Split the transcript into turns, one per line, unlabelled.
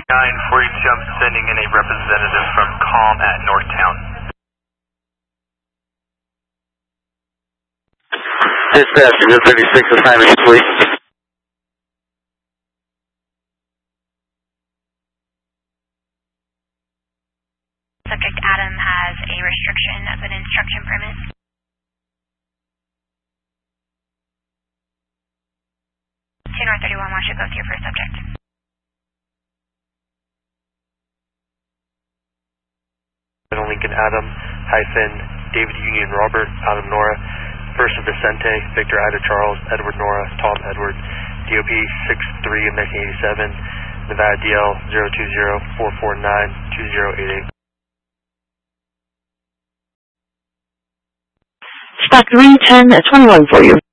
942, I'm sending in a representative from CALM at Northtown.
Dispatch, Unit 36, assignment complete.
Subject Adam has a restriction of an instruction permit. 2 North 31, watch it go to your first subject.
Lincoln Adam, David Union Robert, Adam Nora, First of Vicente, Victor Ida Charles, Edward Nora, Tom Edward, DOP 63 of 1987, Nevada DL 020-449-2088.
Stock 310 at 21 for you.